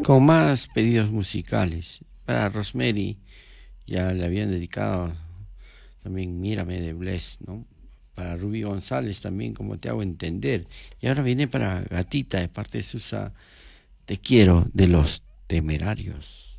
Con más pedidos musicales. Para Rosemary ya le habían dedicado también Mírame de Bless, ¿no? Para Rubí González también, como te hago entender. Y ahora viene para Gatita de parte de Susa, Te quiero de los Temerarios.